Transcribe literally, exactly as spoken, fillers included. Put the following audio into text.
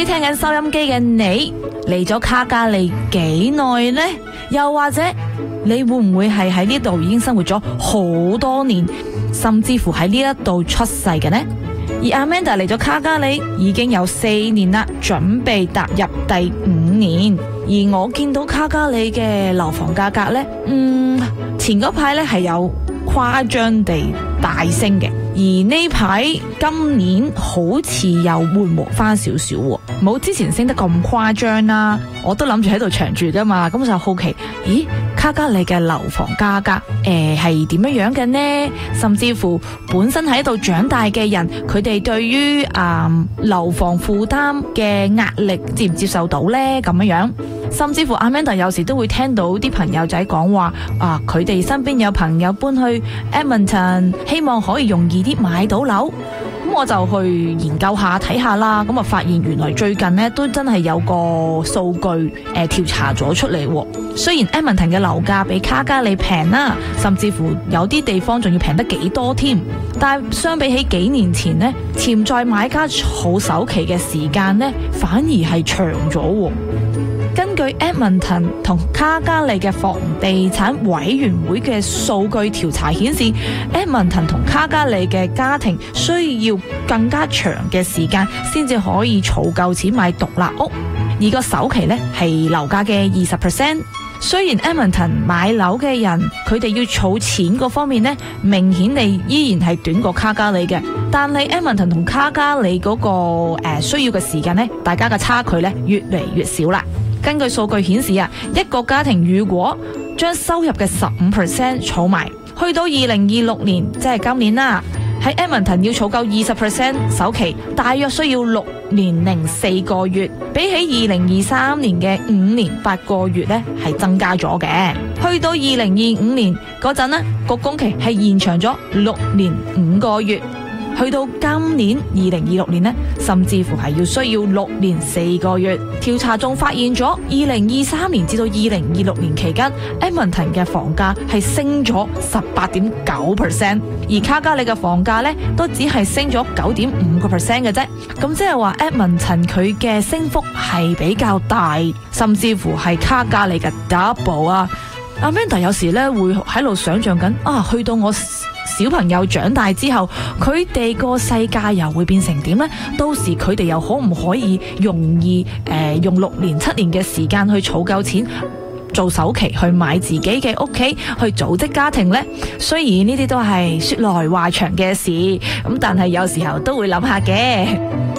知聽緊收音機嘅你嚟咗卡加利幾耐呢？又或者你會唔會係喺呢度已經生活咗好多年，甚至乎喺呢一度出世嘅呢？而 Amanda 嚟咗卡加利已經有四年啦，準備踏入第五年。而我見到卡加利嘅樓房價格呢，嗯，前嗰排呢係有誇張地大升嘅，而呢排今年好似又緩和翻少少，冇之前升得咁誇張啦。我都諗住喺度長住噶嘛，咁就好奇，咦，卡加利嘅樓房價格誒係點樣樣嘅呢？甚至乎本身喺度長大嘅人，佢哋對於誒樓房負擔嘅壓力接唔接受到呢？咁樣樣。甚至乎 Amanda 有時都會聽到啲朋友仔講話啊，佢哋身邊有朋友搬去 Edmonton， 希望可以容易啲買到樓。咁我就去研究下睇下啦，咁啊發現原來最近呢都真係有個數據誒、呃、調查咗出嚟。雖然 Edmonton 嘅樓價比卡加利平啦，甚至乎有啲地方仲要平得幾多添，但係相比起幾年前呢，潛在買家儲首期嘅時間呢反而係長咗。根據 Edmonton 同卡加利嘅房地產委員會嘅數據調查顯示， Edmonton 同卡加利嘅家庭需要更加長嘅時間先至可以儲夠錢買獨立屋，而個首期呢係樓價嘅二十 percent。雖然 Edmonton 買樓嘅人佢哋要儲錢嗰方面呢，明顯地依然係短過卡加利嘅，但係 Edmonton 同卡加利嗰、那個誒、呃、需要嘅時間呢，大家嘅差距呢越嚟越少啦。根據數據顯示啊，一個家庭如果將收入嘅十五 percent 儲埋，去到二零二六年，即係今年啦，喺 Edmonton 要儲夠二十 percent 首期，大約需要六年零四個月，比起二零二三年嘅五年八個月呢係增加咗嘅。去到二零二五年嗰陣呢，個工期係延長咗六年五個月。去到今年二零二六年呢，甚至乎係要需要六年四個月。調查仲發現咗，二零二三年至到二零二六年期間 Edmonton 嘅房價係升咗十八點九 percent， 而卡加利嘅房價呢都只係升咗九點五個 percent 嘅啫。咁即係話 Edmonton 佢嘅升幅係比較大，甚至乎係卡加利嘅 double 啊。Amanda 有時咧會喺度想象緊啊，去到我小朋友長大之後，佢哋個世界又會變成點呢？到時佢哋又可唔可以容易誒、呃、用六年七年嘅時間去儲夠錢做首期去買自己嘅屋企，去組織家庭呢？雖然呢啲都係說來話長嘅事，咁但係有時候都會諗下嘅。